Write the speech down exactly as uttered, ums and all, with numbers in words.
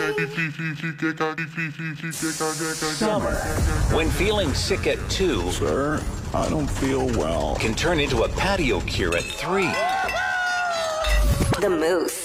Summer, when feeling sick at two, Sir, I don't feel well. can turn into a patio cure at three. The Moose.